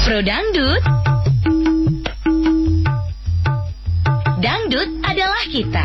Pro Dangdut. Dangdut adalah kita.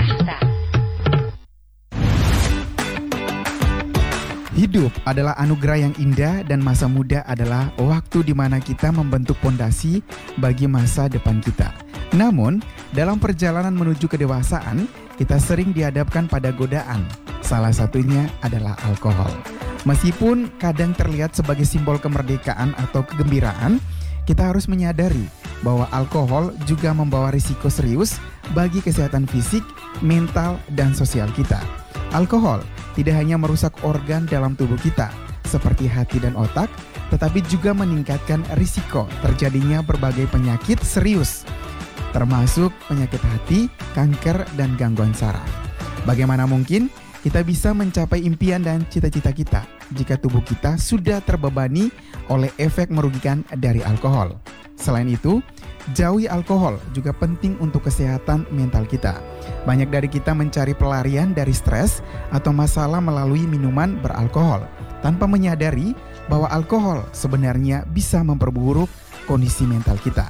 Hidup adalah anugerah yang indah dan masa muda adalah waktu di mana kita membentuk fondasi bagi masa depan kita. Namun, dalam perjalanan menuju kedewasaan, kita sering dihadapkan pada godaan. Salah satunya adalah alkohol. Meskipun kadang terlihat sebagai simbol kemerdekaan atau kegembiraan, kita harus menyadari bahwa alkohol juga membawa risiko serius bagi kesehatan fisik, mental, dan sosial kita. Alkohol tidak hanya merusak organ dalam tubuh kita, seperti hati dan otak, tetapi juga meningkatkan risiko terjadinya berbagai penyakit serius, termasuk penyakit hati, kanker, dan gangguan saraf. Bagaimana mungkin kita bisa mencapai impian dan cita-cita kita jika tubuh kita sudah terbebani oleh efek merugikan dari alkohol? Selain itu, jauhi alkohol juga penting untuk kesehatan mental kita. Banyak dari kita mencari pelarian dari stres atau masalah melalui minuman beralkohol, tanpa menyadari bahwa alkohol sebenarnya bisa memperburuk kondisi mental kita.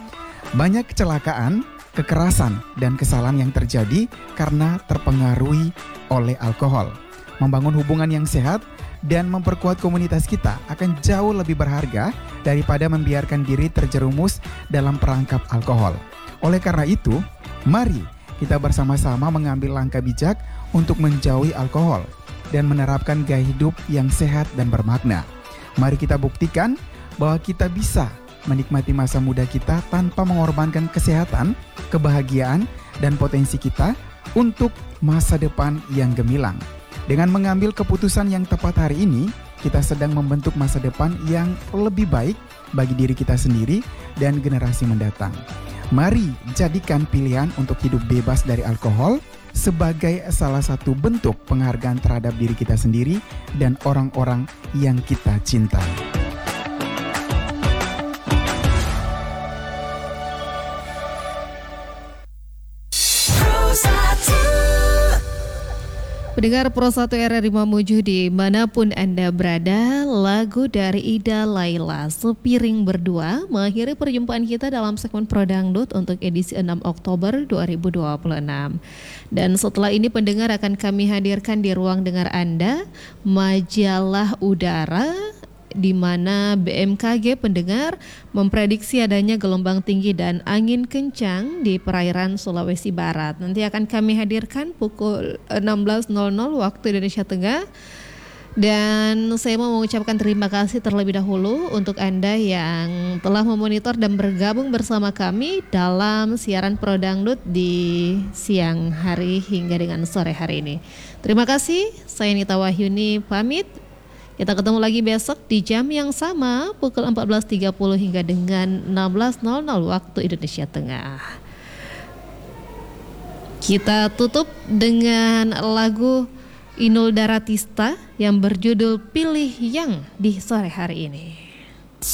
Banyak kecelakaan, kekerasan, dan kesalahan yang terjadi karena terpengaruhi oleh alkohol. Membangun hubungan yang sehat dan memperkuat komunitas kita akan jauh lebih berharga daripada membiarkan diri terjerumus dalam perangkap alkohol. Oleh karena itu, mari kita bersama-sama mengambil langkah bijak untuk menjauhi alkohol dan menerapkan gaya hidup yang sehat dan bermakna. Mari kita buktikan bahwa kita bisa menikmati masa muda kita tanpa mengorbankan kesehatan, kebahagiaan, dan potensi kita untuk masa depan yang gemilang. Dengan mengambil keputusan yang tepat hari ini, kita sedang membentuk masa depan yang lebih baik bagi diri kita sendiri dan generasi mendatang. Mari jadikan pilihan untuk hidup bebas dari alkohol sebagai salah satu bentuk penghargaan terhadap diri kita sendiri dan orang-orang yang kita cintai. Pendengar Pro 1 RRI Mamuju dimanapun Anda berada, lagu dari Ida Laila, Sepiring Berdua, mengakhiri perjumpaan kita dalam segmen Pro Dangdut untuk edisi 6 Oktober 2026. Dan setelah ini pendengar akan kami hadirkan di ruang dengar Anda, majalah udara, di mana BMKG pendengar memprediksi adanya gelombang tinggi dan angin kencang di perairan Sulawesi Barat. Nanti akan kami hadirkan pukul 16.00 waktu Indonesia Tengah. Dan saya mau mengucapkan terima kasih terlebih dahulu untuk Anda yang telah memonitor dan bergabung bersama kami dalam siaran Pro Dangdut di siang hari hingga dengan sore hari ini. Terima kasih, saya Nita Wahyuni pamit. Kita ketemu lagi besok di jam yang sama pukul 14.30 hingga dengan 16.00 waktu Indonesia Tengah. Kita tutup dengan lagu Inul Daratista yang berjudul Pilih Yang di sore hari ini.